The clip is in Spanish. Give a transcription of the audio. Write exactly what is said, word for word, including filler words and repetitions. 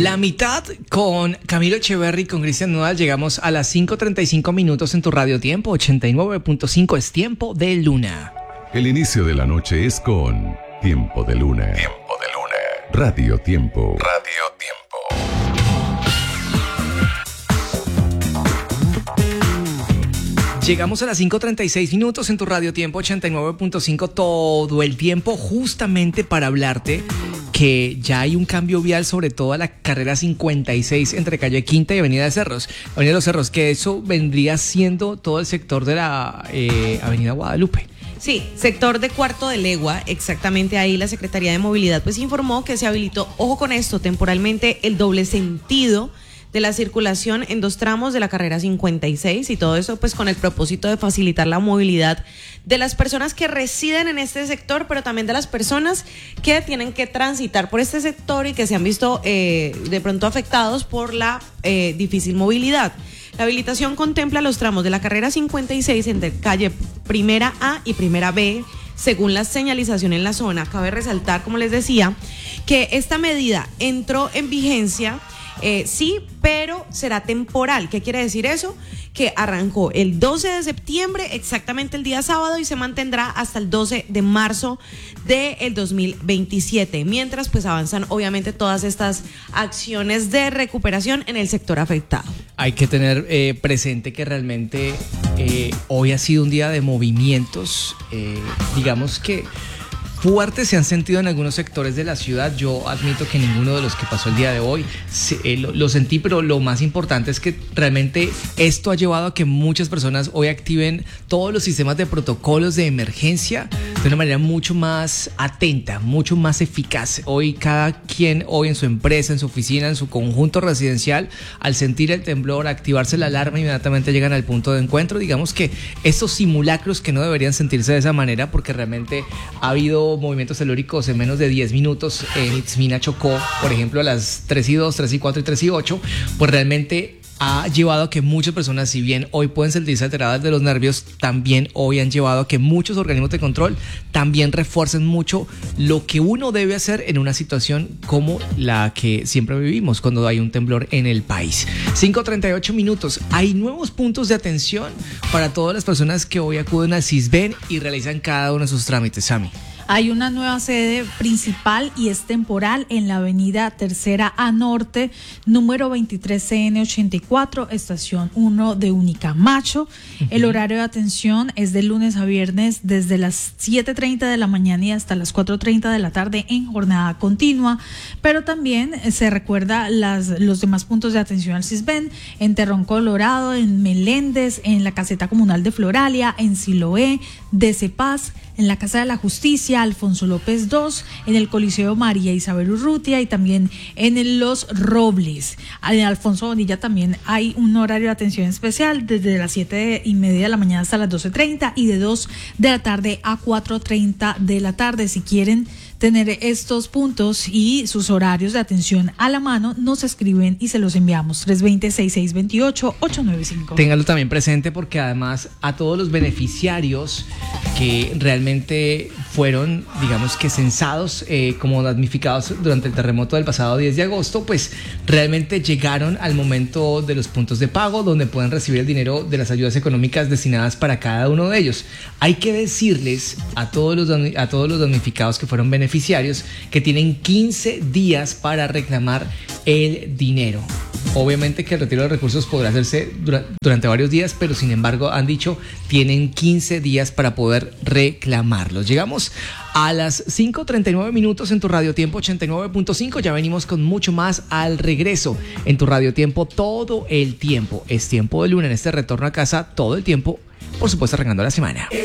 La mitad con Camilo Echeverry, con Cristian Nodal. Llegamos a las cinco treinta y cinco minutos en tu Radio Tiempo ochenta y nueve punto cinco. Es Tiempo de Luna. El inicio de la noche es con Tiempo de Luna. Tiempo de Luna. Radio Tiempo. Radio Tiempo. Llegamos a las cinco treinta y seis minutos en tu Radio Tiempo ochenta y nueve punto cinco. Todo el tiempo justamente para hablarte que ya hay un cambio vial, sobre todo a la carrera cincuenta y seis entre calle Quinta y Avenida de Cerros. Avenida de los Cerros, que eso vendría siendo todo el sector de la eh, Avenida Guadalupe. Sí, sector de Cuarto de Legua, exactamente ahí la Secretaría de Movilidad pues informó que se habilitó, ojo con esto, temporalmente el doble sentido de la circulación en dos tramos de la carrera cincuenta y seis, y todo eso pues con el propósito de facilitar la movilidad de las personas que residen en este sector, pero también de las personas que tienen que transitar por este sector y que se han visto eh, de pronto afectados por la eh, difícil movilidad. La habilitación contempla los tramos de la carrera cincuenta y seis entre calle Primera A y Primera B, según la señalización en la zona. Cabe resaltar, como les decía, que esta medida entró en vigencia, eh, sí, pero será temporal. ¿Qué quiere decir eso? Que arrancó el doce de septiembre, exactamente el día sábado, y se mantendrá hasta el doce de marzo del dos mil veintisiete, mientras pues avanzan obviamente todas estas acciones de recuperación en el sector afectado. Hay que tener eh, presente que realmente eh, hoy ha sido un día de movimientos, eh, digamos que fuertes se han sentido en algunos sectores de la ciudad. Yo admito que ninguno de los que pasó el día de hoy se, eh, lo, lo sentí, pero lo más importante es que realmente esto ha llevado a que muchas personas hoy activen todos los sistemas de protocolos de emergencia de una manera mucho más atenta, mucho más eficaz. Hoy cada quien, hoy en su empresa, en su oficina, en su conjunto residencial, al sentir el temblor, activarse la alarma, inmediatamente llegan al punto de encuentro. Digamos que estos simulacros que no deberían sentirse de esa manera, porque realmente ha habido movimientos telúricos en menos de diez minutos. En Itzmina chocó, por ejemplo, a las tres y dos, tres y cuatro y tres y ocho, pues realmente ha llevado a que muchas personas, si bien hoy pueden sentirse alteradas de los nervios, también hoy han llevado a que muchos organismos de control también refuercen mucho lo que uno debe hacer en una situación como la que siempre vivimos cuando hay un temblor en el país. cinco treinta y ocho minutos. Hay nuevos puntos de atención para todas las personas que hoy acuden al Sisbén y realizan cada uno de sus trámites. Sami. Hay una nueva sede principal y es temporal en la avenida Tercera A Norte, número veintitrés C N ochenta y cuatro, estación uno de Unicamacho. Uh-huh. El horario de atención es de lunes a viernes desde las siete treinta de la mañana y hasta las cuatro treinta de la tarde en jornada continua, pero también se recuerda las, los demás puntos de atención al Sisbén en Terrón Colorado, en Meléndez, en la caseta comunal de Floralia, en Siloé, de Cepaz, en la Casa de la Justicia, Alfonso López dos, en el Coliseo María Isabel Urrutia y también en Los Robles. En Alfonso Bonilla también hay un horario de atención especial desde las siete y media de la mañana hasta las doce treinta y de dos de la tarde a cuatro treinta de la tarde. Si quieren tener estos puntos y sus horarios de atención a la mano, nos escriben y se los enviamos. tres dos cero, seis seis dos ocho, ocho nueve cinco. Ténganlo también presente, porque además a todos los beneficiarios que realmente fueron, digamos que censados eh, como damnificados durante el terremoto del pasado diez de agosto, pues realmente llegaron al momento de los puntos de pago donde pueden recibir el dinero de las ayudas económicas destinadas para cada uno de ellos. Hay que decirles a todos los, a todos los damnificados que fueron beneficiarios que tienen quince días para reclamar el dinero. Obviamente que el retiro de recursos podrá hacerse dura, durante varios días, pero sin embargo han dicho tienen quince días para poder reclamarlos. Llegamos a las cinco treinta y nueve minutos en tu Radio Tiempo ochenta y nueve punto cinco. Ya venimos con mucho más al regreso en tu Radio Tiempo todo el tiempo. Es Tiempo de Luna en este retorno a casa todo el tiempo, por supuesto arrancando la semana.